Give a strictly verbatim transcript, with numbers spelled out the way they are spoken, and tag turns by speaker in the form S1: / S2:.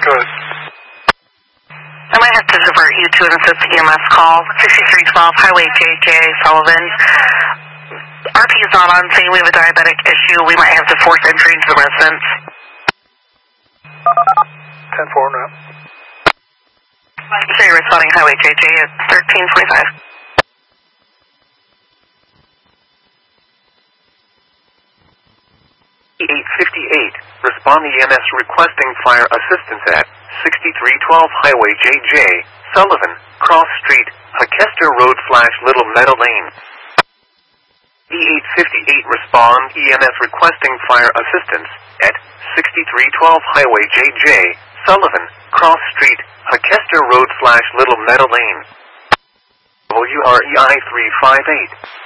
S1: Good.
S2: I might have to divert you to an assist E M S call. sixty-three twelve Highway J J, Sullivan. R P is not on scene. We have a diabetic issue. We might have to force entry into the residence.
S1: ten four now.
S2: So you're responding Highway J J at thirteen twenty-five.
S3: eight fifty-eight, respond E M S requesting fire assistance at sixty-three twelve Highway J J, Sullivan, Cross Street, Hachester Road slash Little Meadow Lane. E eight fifty-eight, respond E M S requesting fire assistance at sixty-three twelve Highway J J, Sullivan, Cross Street, Hachester Road slash Little Meadow Lane. W R E I three five eight.